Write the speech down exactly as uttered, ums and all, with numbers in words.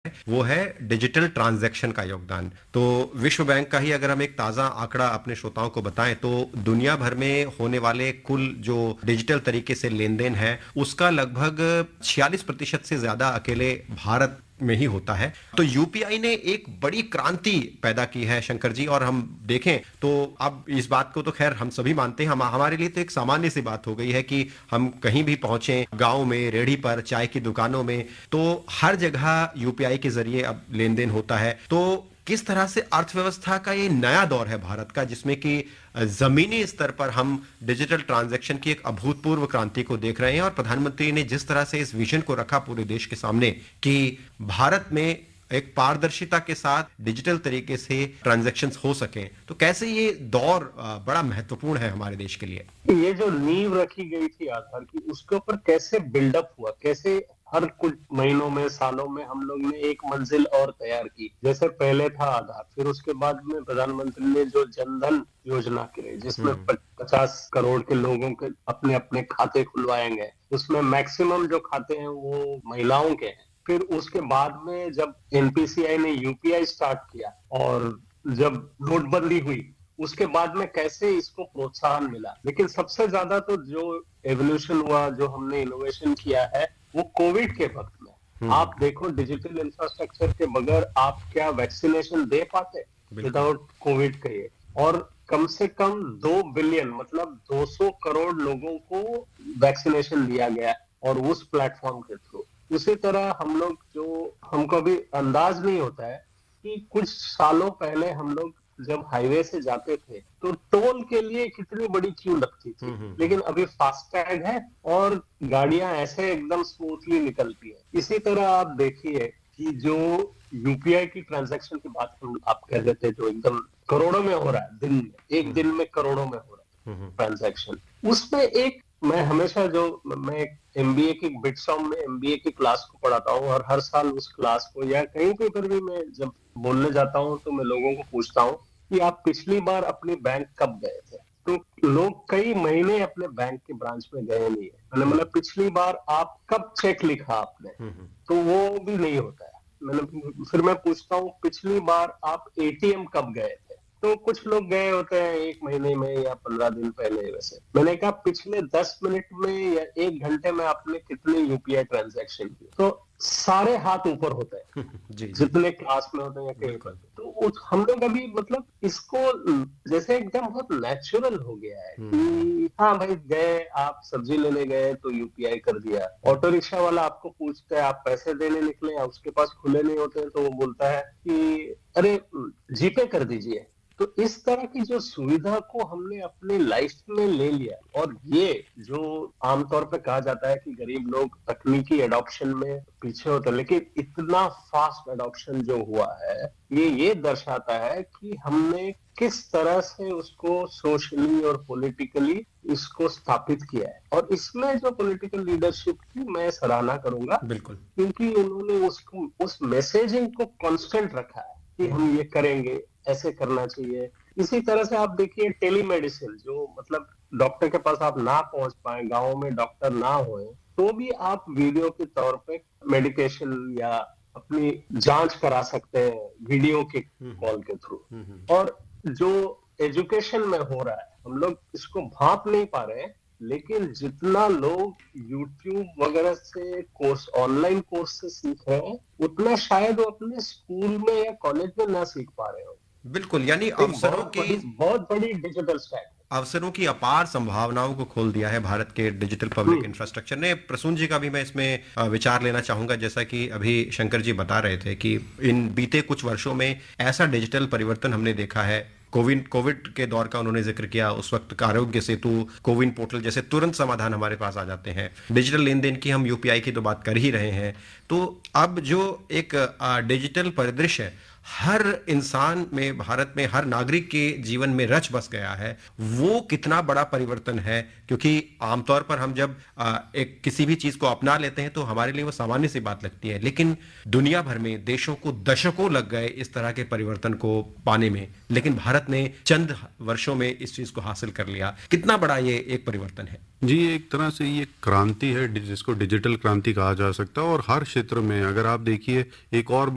वो है digital transaction का योगदान। तो विश्व बैंक का ही अगर हम एक ताजा आंकड़ा अपने श्रोताओं को बताएं तो दुनिया भर में होने वाले कुल जो डिजिटल तरीके से लेन देन है उसका लगभग छियालीस प्रतिशत से ज्यादा अकेले भारत में ही होता है। तो यूपीआई ने एक बड़ी क्रांति पैदा की है शंकर जी, और हम देखें तो अब इस बात को तो खैर हम सभी मानते हैं, हम हमारे लिए तो एक सामान्य सी बात हो गई है कि हम कहीं भी पहुंचे, गांव में, रेहड़ी पर, चाय की दुकानों में, तो हर जगह यूपीआई के जरिए अब लेन देन होता है। तो किस तरह से अर्थव्यवस्था का ये नया दौर है भारत का, जिसमें कि जमीनी स्तर पर हम डिजिटल ट्रांजैक्शन की एक अभूतपूर्व क्रांति को देख रहे हैं, और प्रधानमंत्री ने जिस तरह से इस विजन को रखा पूरे देश के सामने कि भारत में एक पारदर्शिता के साथ डिजिटल तरीके से ट्रांजैक्शंस हो सकें, तो कैसे ये दौर बड़ा महत्वपूर्ण है हमारे देश के लिए। ये जो नींव रखी गई थी आधार की, उसके ऊपर कैसे बिल्डअप हुआ, कैसे हर कुछ महीनों में, सालों में हम लोग ने एक मंजिल और तैयार की। जैसे पहले था आधार, फिर उसके बाद में प्रधानमंत्री ने जो जनधन योजना की, जिसमें पचास करोड़ के लोगों के अपने अपने खाते खुलवाए गए, उसमें मैक्सिमम जो खाते हैं वो महिलाओं के हैं। फिर उसके बाद में जब एनपीसीआई ने यूपीआई स्टार्ट किया और जब नोटबंदी हुई, उसके बाद में कैसे इसको प्रोत्साहन मिला। लेकिन सबसे ज्यादा तो जो एवोल्यूशन हुआ, जो हमने इनोवेशन किया है, वो कोविड के वक्त में। आप देखो, डिजिटल इंफ्रास्ट्रक्चर के बगैर आप क्या वैक्सीनेशन दे पाते विदाउट कोविड के ये, और कम से कम दो बिलियन मतलब दो सौ करोड़ लोगों को वैक्सीनेशन दिया गया और उस प्लेटफॉर्म के थ्रू। उसी तरह हम लोग, जो हमको अभी अंदाज नहीं होता है कि कुछ सालों पहले हम लोग जब हाईवे से जाते थे तो टोल के लिए कितनी बड़ी क्यू लगती थी, लेकिन अभी फास्टैग है और गाड़ियां ऐसे एकदम स्मूथली निकलती है। इसी तरह आप देखिए कि जो यूपीआई की ट्रांजैक्शन की बात हम आप कह रहे थे, जो एकदम करोड़ों में हो रहा है, दिन में, एक दिन में करोड़ों में हो रहा है ट्रांजैक्शन, उसमें एक मैं हमेशा जो मैं एमबीए की बिटसॉम में एमबीए की क्लास को पढ़ाता हूँ, और हर साल उस क्लास को या कहीं पे पर भी मैं जब बोलने जाता हूँ तो मैं लोगों को पूछता हूँ कि आप पिछली बार अपने बैंक कब गए थे। तो लोग कई महीने अपने बैंक के ब्रांच में गए नहीं है। मैंने मतलब पिछली बार आप कब चेक लिखा आपने, तो वो भी नहीं होता है। मैंने फिर मैं पूछता हूँ पिछली बार आप एटीएम कब गए थे, तो कुछ लोग गए होते हैं एक महीने में या पंद्रह दिन पहले। वैसे मैंने कहा पिछले दस मिनट में या एक घंटे में आपने कितने यूपीआई ट्रांजैक्शन किए, तो सारे हाथ ऊपर होते हैं जी, जितने क्लास में होते हैं या कहीं पर। तो हम लोग अभी मतलब इसको जैसे एकदम बहुत नेचुरल हो गया है कि हाँ भाई, गए आप सब्जी लेने गए तो यूपीआई कर दिया। ऑटो रिक्शा वाला आपको पूछता है आप पैसे देने निकले, उसके पास खुले नहीं होते हैं, तो वो बोलता है कि अरे जीपे कर दीजिए। तो इस तरह की जो सुविधा को हमने अपने लाइफ में ले लिया, और ये जो आमतौर पे कहा जाता है कि गरीब लोग तकनीकी एडॉप्शन में पीछे होते हैं, लेकिन इतना फास्ट एडॉप्शन जो हुआ है, ये ये दर्शाता है कि हमने किस तरह से उसको सोशली और पॉलिटिकली इसको स्थापित किया है। और इसमें जो पॉलिटिकल लीडरशिप की मैं सराहना करूंगा, बिल्कुल, क्योंकि उन्होंने उसको उस मैसेजिंग को कांस्टेंट रखा है कि हम ये करेंगे, ऐसे करना चाहिए। इसी तरह से आप देखिए टेलीमेडिसिन, जो मतलब डॉक्टर के पास आप ना पहुंच पाए, गांव में डॉक्टर ना होए, तो भी आप वीडियो के तौर पे मेडिकेशन या अपनी जांच करा सकते हैं वीडियो के कॉल के थ्रू। और जो एजुकेशन में हो रहा है, हम लोग इसको भांप नहीं पा रहे हैं, लेकिन जितना लोग यूट्यूब वगैरह से कोर्स, ऑनलाइन कोर्स से सीख रहे हैं, उतना शायद वो अपने स्कूल में या कॉलेज में ना सीख पा रहे हो। बिल्कुल, यानी अवसरों की बहुत बड़ी डिजिटल स्टैक, अवसरों की अपार संभावनाओं को खोल दिया है भारत के डिजिटल पब्लिक इंफ्रास्ट्रक्चर ने। प्रसून जी का भी मैं इसमें विचार लेना चाहूंगा। जैसा कि अभी शंकर जी बता रहे थे कि इन बीते कुछ वर्षों में ऐसा डिजिटल परिवर्तन हमने देखा है। कोविड कोविड के दौर का उन्होंने जिक्र किया, उस वक्त का आरोग्य सेतु, कोविन पोर्टल जैसे तुरंत समाधान हमारे पास आ जाते हैं। डिजिटल लेन देन की हम यूपीआई की तो बात कर ही रहे हैं। तो अब जो एक डिजिटल परिदृश्य है हर इंसान में, भारत में हर नागरिक के जीवन में रच बस गया है, वो कितना बड़ा परिवर्तन है। क्योंकि आमतौर पर हम जब आ, एक किसी भी चीज को अपना लेते हैं तो हमारे लिए वो सामान्य सी बात लगती है, लेकिन दुनिया भर में देशों को दशकों लग गए इस तरह के परिवर्तन को पाने में, लेकिन भारत ने चंद वर्षों में इस चीज को हासिल कर लिया। कितना बड़ा ये एक परिवर्तन है जी। एक तरह से ये क्रांति है जिसको डिजिटल क्रांति कहा जा सकता है, और हर क्षेत्र में अगर आप देखिए एक और